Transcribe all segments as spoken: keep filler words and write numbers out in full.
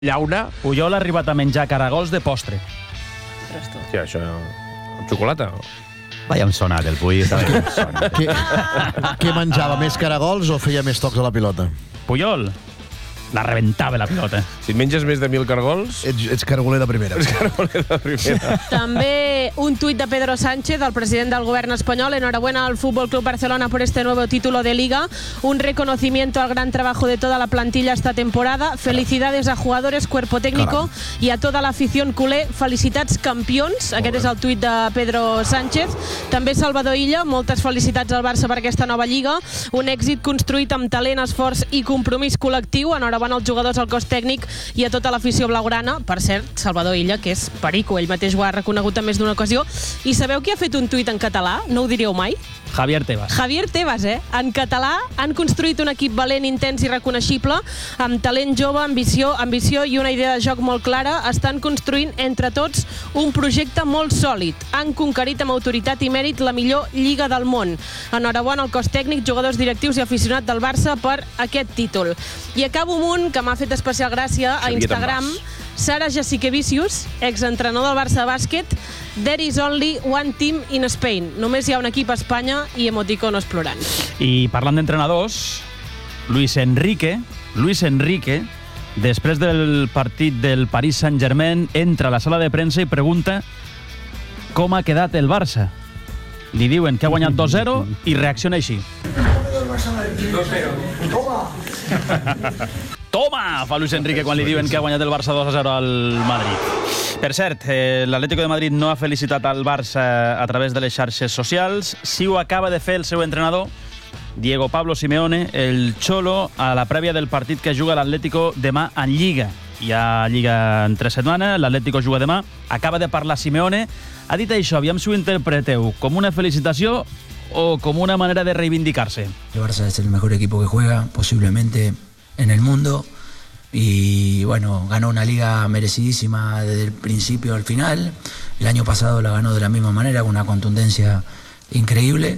Llauna. Puyol ha arribat a menjar caragols de postre. Sí, això... amb xocolata? Vaya un sonat, el Puy. Què, què menjava, més caragols o feia més tocs a la pilota? Puyol la rebentava la pilota. Si et menges més de mil caragols... Ets, ets caragoler de primera. Ets caragoler de primera. També un tuit de Pedro Sánchez, el president del gobierno español. Enhorabuena al Fútbol Club Barcelona por este nuevo título de Liga. Un reconocimiento al gran trabajo de toda la plantilla esta temporada. Felicidades a jugadores, cuerpo técnico Caram. y a toda la afición culé. Felicitats campions. Aquest és el tuit de Pedro Sánchez. També Salvador Illa, moltes felicitats al Barça per aquesta nova Lliga. Un èxit construït amb talent, esforç i compromís col·lectiu. Enhorabona van els jugadors, al cos tècnic i a tota l'afició blaugrana. Per cert, Salvador Illa, que és perico, ell mateix ho ha reconegut en més d'una ocasió. I sabeu qui ha fet un tuit en català? No ho diríeu mai? Javier Tebas. Javier Tebas, eh? En català han construït un equip valent, intens i reconeixible, amb talent jove, ambició, ambició i una idea de joc molt clara. Estan construint entre tots un projecte molt sòlid. Han conquerit amb autoritat i mèrit la millor lliga del món. Enhorabona al cos tècnic, jugadors directius i aficionats del Barça per aquest títol. I acabo amb un que m'ha fet especial gràcia a Instagram. Sara Jassikevicius, exentrenador del Barça de bàsquet. There is only one team in Spain. Només hi ha un equip a Espanya i emoticonos plorant. I parlant d'entrenadors, Luis Enrique, Luis Enrique, després del partit del Paris Saint-Germain, entra a la sala de premsa i pregunta com ha quedat el Barça. Li diuen que ha guanyat dos zero i reacciona així. dos zero. Toma! Toma! Fa Luis Enrique quan li diuen que ha guanyat el Barça dos a zero al Madrid. Per cert, eh, l'Atlético de Madrid no ha felicitat al Barça a través de les xarxes socials. Sí ho acaba de fer el seu entrenador, Diego Pablo Simeone, el Cholo, a la prèvia del partit que juga l'Atlético demà en Lliga. Hi ha Lliga en tres setmanes, l'Atlético juga demà. Acaba de parlar Simeone. Ha dit això, aviam si ho interpreteu, com una felicitació o com una manera de reivindicarse. El Barça es el mejor equipo que juega, posiblemente en el mundo, y bueno, ganó una liga merecidísima desde el principio al final. El año pasado la ganó de la misma manera, con una contundencia increíble.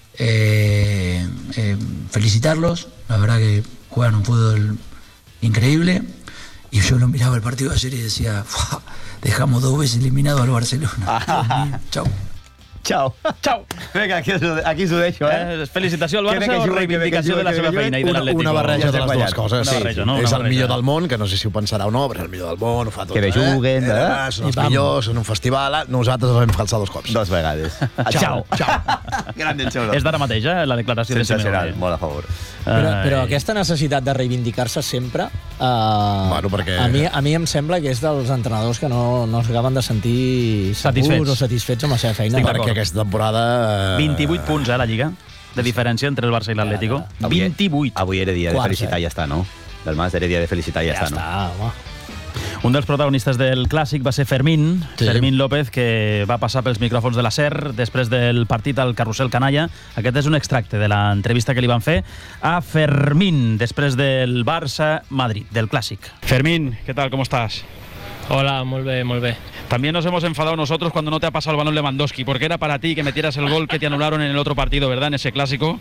Eh, eh, felicitarlos, la verdad que juegan un fútbol increíble, y yo lo miraba el partido de ayer y decía, dejamos dos veces eliminado al Barcelona. Chao. Chao. Chao. Vinga, aquí, aquí s'ho deixo, eh? eh? Felicitació al Barça o reivindicació de la seva feina i de l'Atlético? Una barreja de les dues coses. Una barreja, no? És Una el barreja. millor del món, que no sé si ho pensarà o no, però és el millor del món, ho fa tot. Que bé juguen, eh? eh? Són els millors, són un festival. Nosaltres els vam falsar dos cops. Dos vegades. Ciao. Ciao. Gran del Xolo. És d'ara mateix, eh? La declaració de Sensacional, Simeone. molt a favor. Però, però aquesta necessitat de reivindicar-se sempre, eh, Bueno, perquè- a, mi, a mi em sembla que és dels entrenadors que no, no s'acaben de sentir segurs Satisfets. o satisfets amb la seva feina. Estic Perquè d'acord. aquesta temporada... vint-i-vuit punts, eh, la Lliga, de diferència entre el Barça i l'Atlético. vint-i-vuit. Avui era dia de Quarts, felicitar i ja està, no? Del Mas era dia de felicitar i ja, Ja està, no? està, home. Un dels protagonistes del Clàssic va ser Fermín, Sí. Fermín López, que va passar pels micròfons de la SER després del partit al Carrusel Canalla. Aquest és un extracte de l'entrevista que li van fer a Fermín després del Barça-Madrid, del Clàssic. Fermín, ¿qué tal? ¿Cómo estás? Hola, muy bien, muy bien. También nos hemos enfadado nosotros cuando no te ha pasado el balón Lewandowski, porque era para ti que metieras el gol que te anularon en el otro partido, ¿verdad? En ese Clásico.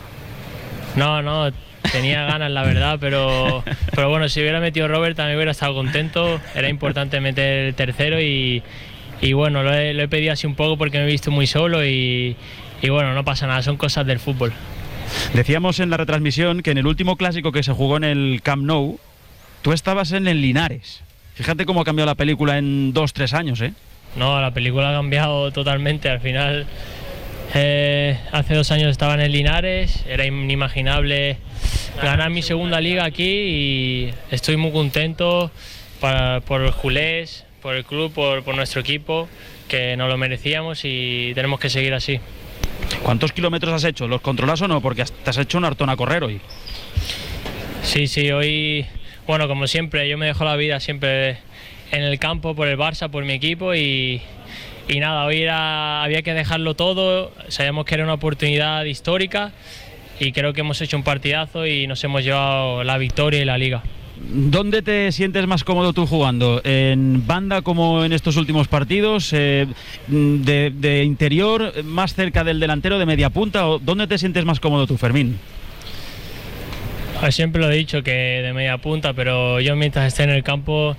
No, no, tenía ganas, la verdad, pero, pero bueno, si hubiera metido Robert también hubiera estado contento. Era importante meter el tercero y, y bueno, lo he, lo he pedido así un poco porque me he visto muy solo y, y bueno, no pasa nada, son cosas del fútbol. Decíamos en la retransmisión que en el último Clásico que se jugó en el Camp Nou, tú estabas en el Linares. Fíjate cómo ha cambiado la película en dos, tres años, ¿eh? No, la película ha cambiado totalmente. Al final, eh, hace dos años estaba en el Linares, era inimaginable ganar mi segunda liga aquí y estoy muy contento para, por los culés, por el club, por, por nuestro equipo, que nos lo merecíamos y tenemos que seguir así. ¿Cuántos kilómetros has hecho? ¿Los controlas o no? Porque te has hecho un hartón a correr hoy. Sí, sí, hoy, bueno, como siempre, yo me dejo la vida siempre en el campo por el Barça, por mi equipo y, y nada, hoy era, había que dejarlo todo, sabíamos que era una oportunidad histórica y creo que hemos hecho un partidazo y nos hemos llevado la victoria y la liga. ¿Dónde te sientes más cómodo tú jugando? ¿En banda como en estos últimos partidos? Eh, de, ¿De interior, más cerca del delantero, de media punta? ¿O dónde te sientes más cómodo tú, Fermín? Siempre lo he dicho que de media punta, pero yo mientras esté en el campo